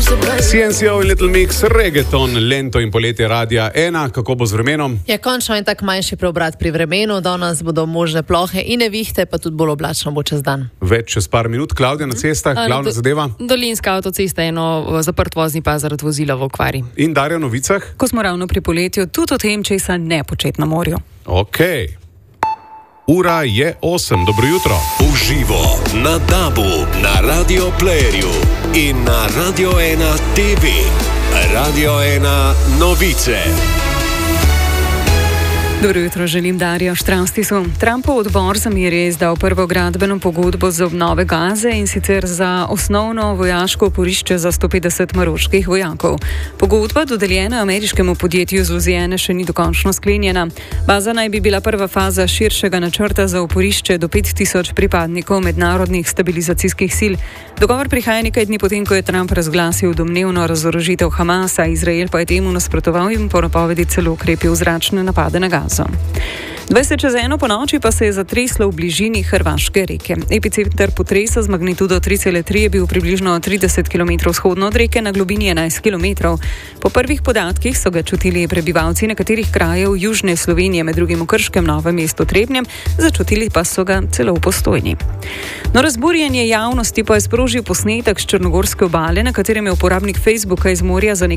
CNCO in Little Mix, reggaeton, lento in poletje Radia 1. Kako bo z vremenom? Je končno en tak manjši preobrat pri vremenu, danes bodo možne plohe in nevihte, pa tudi bolj oblačno bo čez dan. Več čez par minut, Klavdija na cestah, glavna zadeva. Dolinska avtocesta, eno zaprt vozni pas zaradi vozila v okvari. In Darja v novicah? Ko smo ravno pri poletju, tudi o tem, česa ne početi na morju. Ok. Ura je 8, dobro jutro. Uživo na DAB-u, na Radio Playerju in na Radio 1 TV. Radio 1 novice. Dobro jutro, želim Darjo Štranstisu. Trumpov odbor za mir je izdal prvo gradbeno pogodbo za obnove Gaze in sicer za osnovno vojaško oporišče za 150 maroških vojakov. Pogodba, dodeljena ameriškemu podjetju z Luzijane, še ni dokončno sklenjena. Baza naj bi bila prva faza širšega načrta za oporišče do 5000 pripadnikov mednarodnih stabilizacijskih sil. Dogovor prihaja nekaj dni potem, ko je Trump razglasil domnevno razorožitev Hamasa, Izrael pa je temu nasprotoval in po napovedi celo ukrepil zračne napade na Gazo. 20:01 po noči pa se je zatreslo v bližini hrvaške reke. Epicenter potresa z magnitudo 3,3 je bil približno 30 km vzhodno od reke na globini 11 km. Po prvih podatkih so ga čutili prebivalci nekaterih krajev južne Slovenije, med drugim v Krškem, Novem mestu, Trebnjem, začutili pa so ga celo v Postojni. No, razburjenje javnosti pa je sprožil posnetek s črnogorske obale, na katerem je uporabnik Facebooka iz morja za nekaj